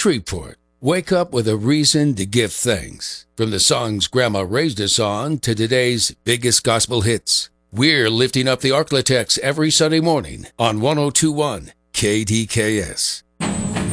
Shreveport. Wake up with a reason to give thanks. From the songs Grandma raised us on to today's biggest gospel hits, we're lifting up the Arklatex every Sunday morning on 1021 KDKS.